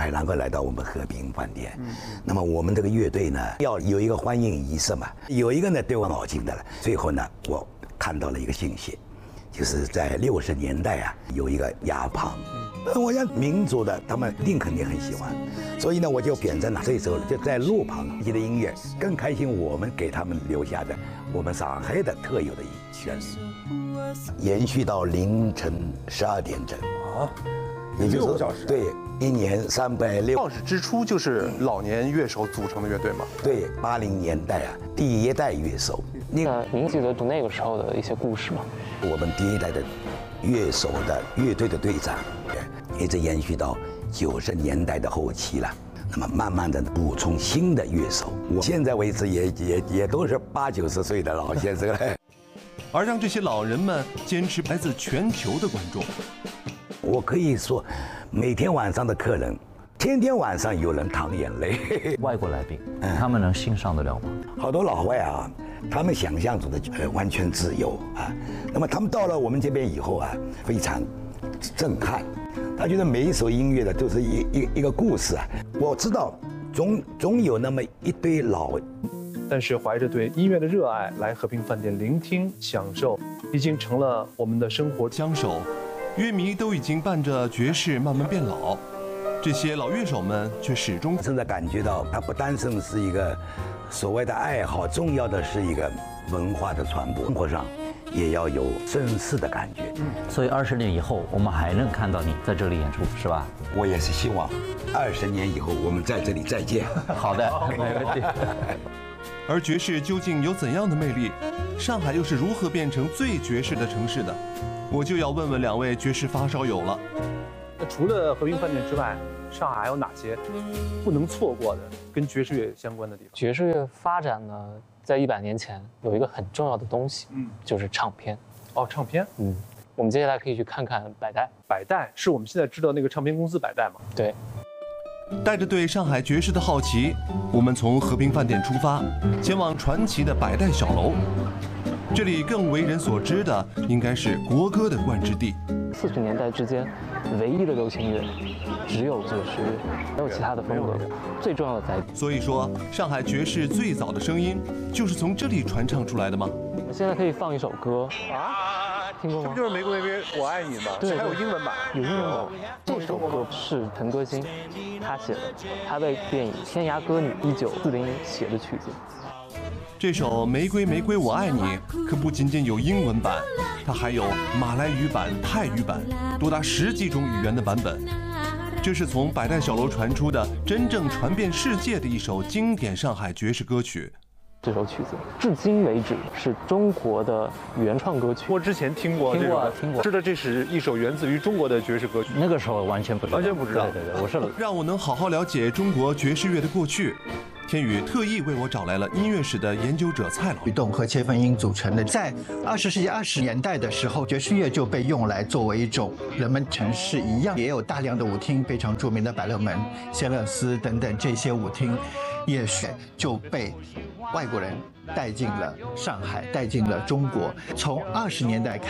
海，然后来到我们和平饭店。那么我们这个乐队呢，要有一个欢迎仪式嘛，有一个呢对我脑筋的了。最后呢，我看到了一个信息，就是在60年代啊，有一个亚胖。我想民族的他们肯定很喜欢，所以呢，我就选择了这首就在路旁的音乐，更开心我们给他们留下的我们上海的特有的旋律，延续到凌晨12点整啊， 也就是 6个小时。 对，1年360。 创始之初就是老年乐手组成的乐队嘛。 对，80年代啊，第一代乐手。 那您记得就那个时候的一些故事吗？ 我们第一代的乐手的乐队的队长，一直延续到90年代的后期了。那么慢慢的补充新的乐手，我现在为止也都是80、90岁的老先生了。 而让这些老人们坚持来自全球的观众， 我可以说，每天晚上的客人，天天晚上有人淌眼泪。 外国来宾，他们能欣赏得了吗？ 好多老外啊，他们想象中的完全自由啊，那么他们到了我们这边以后啊，非常震撼。他觉得每一首音乐的都是一个故事啊。我知道，总有那么一堆老， 但是怀着对音乐的热爱来和平饭店聆听享受，已经成了我们的生活相守。乐迷都已经伴着爵士慢慢变老，这些老乐手们却始终现在感觉到，它不单纯是一个所谓的爱好，重要的是一个文化的传播，生活上也要有绅士的感觉。 所以20年以后，我们还能看到你在这里演出，是吧？ 我也是希望20年以后我们在这里再见。 好的，没问题。 而爵士究竟有怎样的魅力？上海又是如何变成最爵士的城市的？我就要问问2位爵士发烧友了。 那除了和平饭店之外，上海还有哪些不能错过的跟爵士乐相关的地方？ 爵士乐发展呢，在100年前有一个很重要的东西，就是唱片。 哦，唱片。 我们接下来可以去看看百代。 百代是我们现在知道那个唱片公司百代吗？ 对。 带着对上海爵士的好奇，我们从和平饭店出发，前往传奇的百代小楼。这里更为人所知的应该是国歌的冠之地。 40年代之间，唯一的流行乐只有爵士乐，没有其他的风格。最重要的在， 所以说，上海爵士最早的声音就是从这里传唱出来的吗？ 我们现在可以放一首歌啊，听过吗？ 这不就是《玫瑰玫瑰我爱你》吗？ 对， 还有英文版。 有英文版。这首歌是陈歌辛他写的，他为电影《天涯歌女》1940年写的曲子。 这首《玫瑰玫瑰我爱你》可不仅仅有英文版，它还有马来语版、泰语版，多达10几种语言的版本。这是从百代小楼传出的真正传遍世界的一首经典上海爵士歌曲。 这首曲子至今为止是中国的原创歌曲。 我之前听过， 听过， 知道这是一首源自于中国的爵士歌曲。 那个时候完全不知道，对，我是让我能好好了解中国爵士乐的过去。天宇特意为我找来了音乐史的研究者蔡老律动和切分音组成的。在20世纪20年代的时候，爵士乐就被用来作为一种人们城市一样，也有大量的舞厅，非常著名的百乐门、谢勒斯等等这些舞厅，也许就被外国人带进了上海，带进了中国。从20年代开始。